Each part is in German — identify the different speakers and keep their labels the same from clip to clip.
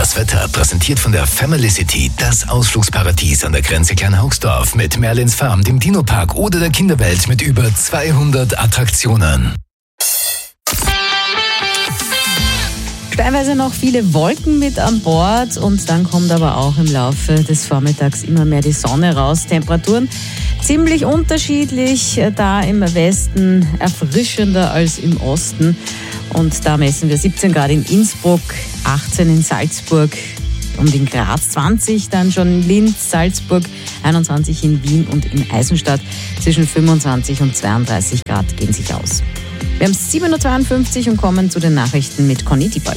Speaker 1: Das Wetter präsentiert von der Family-City, das Ausflugsparadies an der Grenze Kleinhaugsdorf mit Merlins Farm, dem Dino-Park oder der Kinderwelt mit über 200 Attraktionen.
Speaker 2: Teilweise noch viele Wolken mit an Bord und dann kommt aber auch im Laufe des Vormittags immer mehr die Sonne raus. Temperaturen ziemlich unterschiedlich, da im Westen erfrischender als im Osten. Und da messen wir 17 Grad in Innsbruck, 18 in Salzburg, um den Graz, 20 dann schon in Linz, Salzburg, 21 in Wien und in Eisenstadt. Zwischen 25 und 32 Grad gehen sich aus. Wir haben 7.52 Uhr und kommen zu den Nachrichten mit Conny Diepold.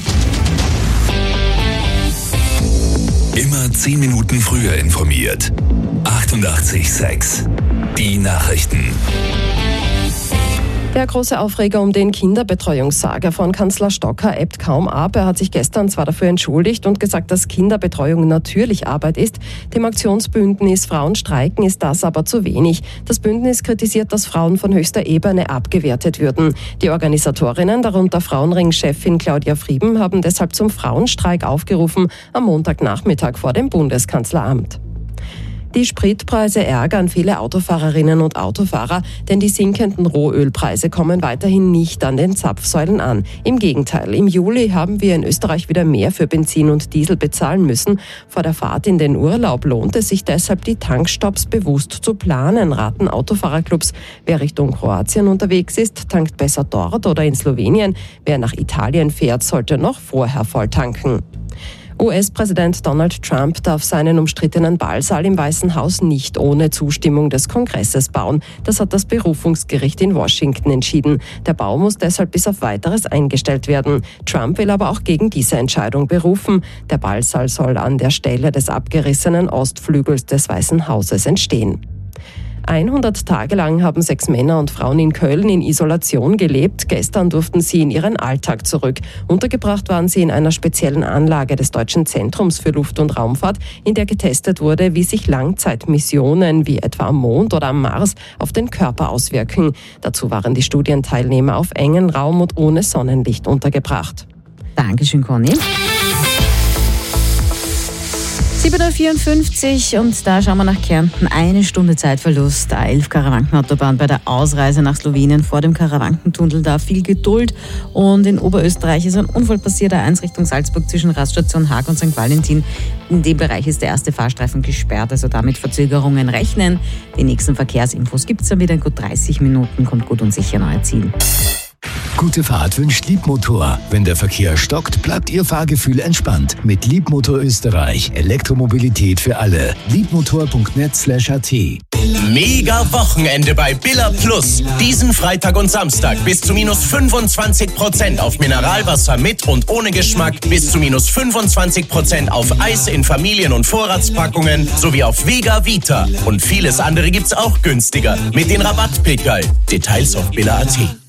Speaker 1: Immer 10 Minuten früher informiert. 88,6. Die Nachrichten.
Speaker 3: Der große Aufreger um den Kinderbetreuungssaga von Kanzler Stocker ebbt kaum ab. Er hat sich gestern zwar dafür entschuldigt und gesagt, dass Kinderbetreuung natürlich Arbeit ist. Dem Aktionsbündnis Frauen streiken ist das aber zu wenig. Das Bündnis kritisiert, dass Frauen von höchster Ebene abgewertet würden. Die Organisatorinnen, darunter Frauenring-Chefin Claudia Frieben, haben deshalb zum Frauenstreik aufgerufen am Montagnachmittag vor dem Bundeskanzleramt. Die Spritpreise ärgern viele Autofahrerinnen und Autofahrer, denn die sinkenden Rohölpreise kommen weiterhin nicht an den Zapfsäulen an. Im Gegenteil, im Juli haben wir in Österreich wieder mehr für Benzin und Diesel bezahlen müssen. Vor der Fahrt in den Urlaub lohnt es sich deshalb, die Tankstopps bewusst zu planen, raten Autofahrerclubs. Wer Richtung Kroatien unterwegs ist, tankt besser dort oder in Slowenien. Wer nach Italien fährt, sollte noch vorher voll tanken. US-Präsident Donald Trump darf seinen umstrittenen Ballsaal im Weißen Haus nicht ohne Zustimmung des Kongresses bauen. Das hat das Berufungsgericht in Washington entschieden. Der Bau muss deshalb bis auf Weiteres eingestellt werden. Trump will aber auch gegen diese Entscheidung berufen. Der Ballsaal soll an der Stelle des abgerissenen Ostflügels des Weißen Hauses entstehen. 100 Tage lang haben 6 Männer und Frauen in Köln in Isolation gelebt. Gestern durften sie in ihren Alltag zurück. Untergebracht waren sie in einer speziellen Anlage des Deutschen Zentrums für Luft- und Raumfahrt, in der getestet wurde, wie sich Langzeitmissionen wie etwa am Mond oder am Mars auf den Körper auswirken. Dazu waren die Studienteilnehmer auf engen Raum und ohne Sonnenlicht untergebracht.
Speaker 2: Dankeschön, Conny. 7.54 Uhr und da schauen wir nach Kärnten. 1 Stunde Zeitverlust, A11 Karawankenautobahn bei der Ausreise nach Slowenien vor dem Karawankentunnel. Da viel Geduld. Und in Oberösterreich ist ein Unfall passiert, A1 Richtung Salzburg zwischen Raststation Haag und St. Valentin. In dem Bereich ist der erste Fahrstreifen gesperrt, also damit Verzögerungen rechnen. Die nächsten Verkehrsinfos gibt es dann wieder in gut 30 Minuten. Kommt gut und sicher an euer Ziel.
Speaker 1: Gute Fahrt wünscht Liebmotor. Wenn der Verkehr stockt, bleibt Ihr Fahrgefühl entspannt. Mit Liebmotor Österreich. Elektromobilität für alle. Liebmotor.net/at.
Speaker 4: Mega Wochenende bei Billa Plus. Diesen Freitag und Samstag bis zu -25% auf Mineralwasser mit und ohne Geschmack, bis zu -25% auf Eis in Familien- und Vorratspackungen sowie auf Vega Vita. Und vieles andere gibt's auch günstiger mit den Rabattpickerl. Details auf billa.at.